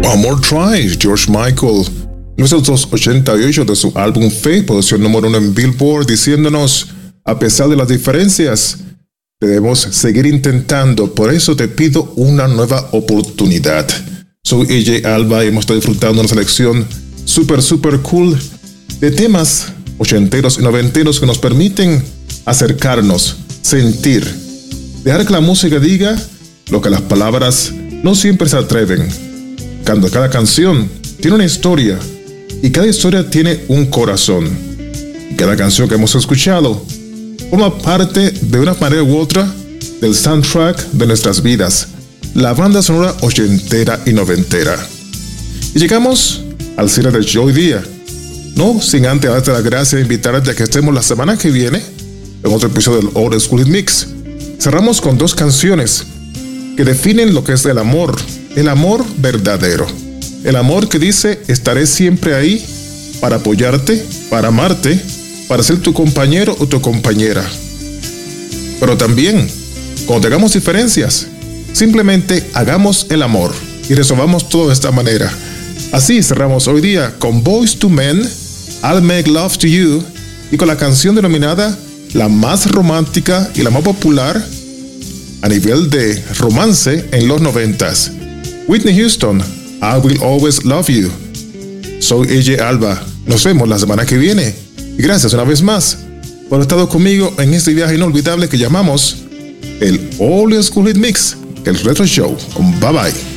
One More Try, George Michael, 1988 de su álbum Faith, posición número 1 en Billboard, diciéndonos, a pesar de las diferencias, debemos seguir intentando, por eso te pido una nueva oportunidad. Soy AJ Alba y hemos estado disfrutando una selección super cool de temas ochenteros y noventeros que nos permiten acercarnos, sentir, dejar que la música diga lo que las palabras no siempre se atreven. Cada canción tiene una historia y cada historia tiene un corazón. Cada canción que hemos escuchado forma parte de una manera u otra del soundtrack de nuestras vidas, la banda sonora ochentera y noventera. Y llegamos al cierre de hoy día, no sin antes darte las gracias e invitarte a que estemos la semana que viene en otro episodio del Old School Hit Mix. Cerramos con dos canciones que definen lo que es el amor verdadero. El amor que dice, estaré siempre ahí para apoyarte, para amarte, para ser tu compañero o tu compañera. Pero también, cuando tengamos diferencias, simplemente hagamos el amor y resolvamos todo de esta manera. Así cerramos hoy día con Boyz II Men, I'll Make Love to You, y con la canción denominada la más romántica y la más popular a nivel de romance en los 90s. Whitney Houston, I Will Always Love You. Soy AJ Alba. Nos vemos la semana que viene. Y gracias una vez más por haber estado conmigo en este viaje inolvidable que llamamos el Old School Hit Mix, el Retro Show. Bye bye.